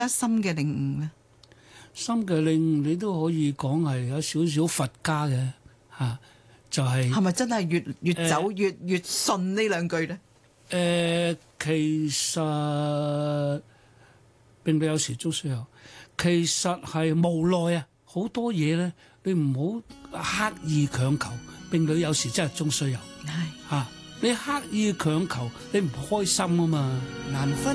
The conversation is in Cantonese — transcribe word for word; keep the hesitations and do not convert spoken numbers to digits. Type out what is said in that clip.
深嘅領悟咧？ 深嘅領悟你都可以講係有少少佛家嘅嚇、啊，就係係咪真係越越走越、呃、越順呢兩句咧？ 誒、呃，其實並非有時都需要，其實係無奈啊！好多嘢咧，你唔好刻意強求，並非有時真係終須有。係嚇、啊，你刻意強求，你唔開心啊嘛，難分。